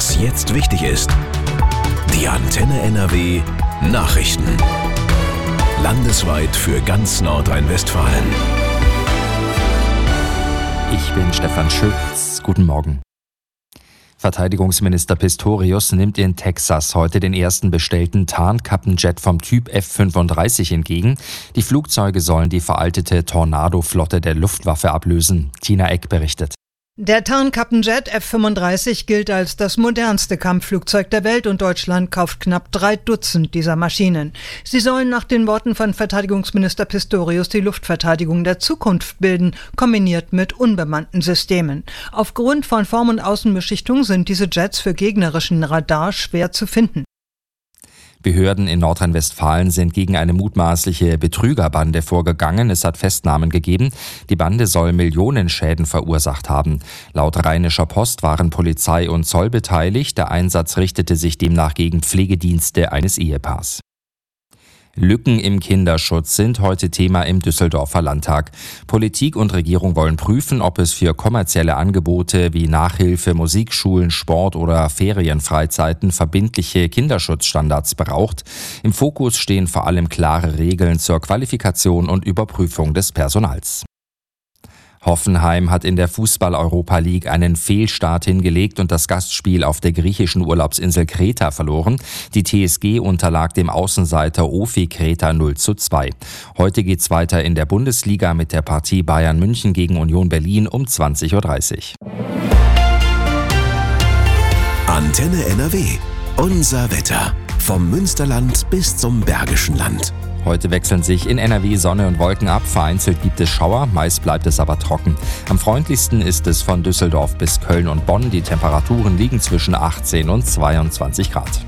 Was jetzt wichtig ist. Die Antenne NRW Nachrichten. Landesweit für ganz Nordrhein-Westfalen. Ich bin Stefan Schütz. Guten Morgen. Verteidigungsminister Pistorius nimmt in Texas heute den ersten bestellten Tarnkappenjet vom Typ F-35 entgegen. Die Flugzeuge sollen die veraltete Tornado-Flotte der Luftwaffe ablösen. Tina Eck berichtet. Der Tarnkappenjet F-35 gilt als das modernste Kampfflugzeug der Welt und Deutschland kauft knapp 3 Dutzend dieser Maschinen. Sie sollen nach den Worten von Verteidigungsminister Pistorius die Luftverteidigung der Zukunft bilden, kombiniert mit unbemannten Systemen. Aufgrund von Form- und Außenbeschichtung sind diese Jets für gegnerischen Radar schwer zu finden. Behörden in Nordrhein-Westfalen sind gegen eine mutmaßliche Betrügerbande vorgegangen. Es hat Festnahmen gegeben. Die Bande soll Millionenschäden verursacht haben. Laut Rheinischer Post waren Polizei und Zoll beteiligt. Der Einsatz richtete sich demnach gegen Pflegedienste eines Ehepaars. Lücken im Kinderschutz sind heute Thema im Düsseldorfer Landtag. Politik und Regierung wollen prüfen, ob es für kommerzielle Angebote wie Nachhilfe, Musikschulen, Sport oder Ferienfreizeiten verbindliche Kinderschutzstandards braucht. Im Fokus stehen vor allem klare Regeln zur Qualifikation und Überprüfung des Personals. Hoffenheim hat in der Fußball-Europa League einen Fehlstart hingelegt und das Gastspiel auf der griechischen Urlaubsinsel Kreta verloren. Die TSG unterlag dem Außenseiter OFI Kreta 0:2. Heute geht's weiter in der Bundesliga mit der Partie Bayern München gegen Union Berlin um 20:30 Uhr. Antenne NRW. Unser Wetter. Vom Münsterland bis zum Bergischen Land. Heute wechseln sich in NRW Sonne und Wolken ab. Vereinzelt gibt es Schauer, meist bleibt es aber trocken. Am freundlichsten ist es von Düsseldorf bis Köln und Bonn. Die Temperaturen liegen zwischen 18 und 22 Grad.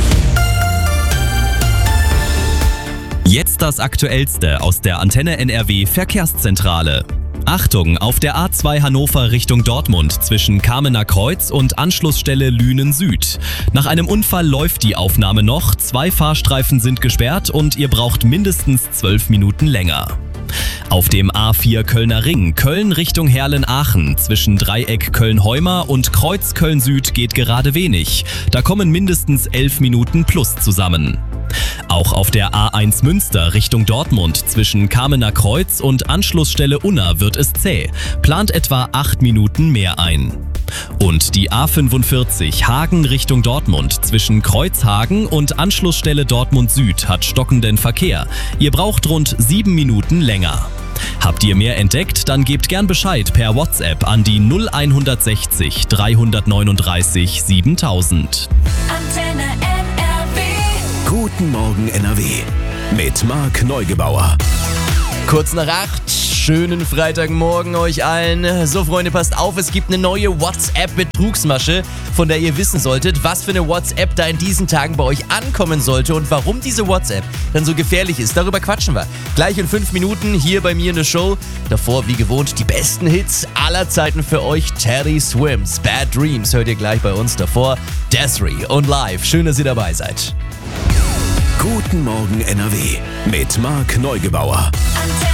Jetzt das Aktuellste aus der Antenne NRW Verkehrszentrale. Achtung, auf der A2 Hannover Richtung Dortmund zwischen Kamener Kreuz und Anschlussstelle Lünen Süd. Nach einem Unfall läuft die Aufnahme noch, 2 Fahrstreifen sind gesperrt und ihr braucht mindestens 12 Minuten länger. Auf dem A4 Kölner Ring, Köln Richtung Herlen-Aachen, zwischen Dreieck Köln-Heumer und Kreuz Köln-Süd geht gerade wenig. Da kommen mindestens 11 Minuten plus zusammen. Auch auf der A1 Münster Richtung Dortmund zwischen Kamener Kreuz und Anschlussstelle Unna wird es zäh. Plant etwa 8 Minuten mehr ein. Und die A45 Hagen Richtung Dortmund zwischen Kreuzhagen und Anschlussstelle Dortmund Süd hat stockenden Verkehr. Ihr braucht rund 7 Minuten länger. Habt ihr mehr entdeckt? Dann gebt gern Bescheid per WhatsApp an die 0160 339 7000. Antenne NRW. Guten Morgen NRW. Mit Marc Neugebauer. Kurz nach 8, schönen Freitagmorgen euch allen. So Freunde, passt auf, es gibt eine neue WhatsApp-Betrugsmasche, von der ihr wissen solltet, was für eine WhatsApp da in diesen Tagen bei euch ankommen sollte und warum diese WhatsApp dann so gefährlich ist. Darüber quatschen wir. Gleich in 5 Minuten hier bei mir in der Show. Davor wie gewohnt die besten Hits aller Zeiten für euch. Teddy Swims, Bad Dreams hört ihr gleich bei uns. Davor Desiree und Live. Schön, dass ihr dabei seid. Guten Morgen NRW. Mit Marc Neugebauer.